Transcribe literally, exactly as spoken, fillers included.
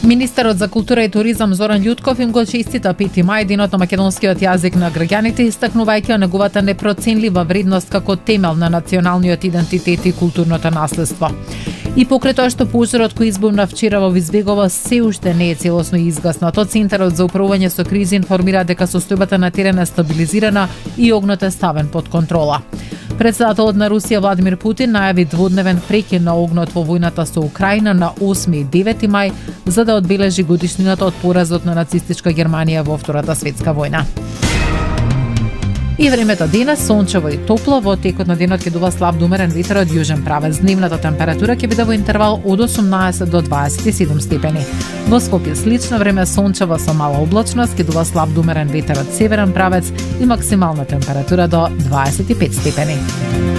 Министерот за култура и туризам Зоран Љутков им го честита пети мај, денот на македонскиот јазик на граѓаните, истакнувајќи неговата непроценлива вредност како темел на националниот идентитет и културното наследство. И покрај тоа што пожарот кој избумна вчера во Визбегово се уште не е целосно изгаснато, Центарот за управување со кризи информира дека состојбата на терен е стабилизирана и огнот е ставен под контрола. Председателот на Русија Владимир Путин најави дводневен прекин на огнот во војната со Украина на осми и девети мај за да одбележи годишнината од поразот на нацистичка Германија во Втората светска војна. И времето денес сончево и топло, во текот на денот ќе дува слаб до умерен ветер од јужен правец. Дневната температура ќе биде во интервал од осумнаесет до дваесет и седум степени. Во Скопје слично време, сончево со мала облачност, ќе дува слаб до умерен ветер од северен правец и максимална температура до дваесет и пет степени.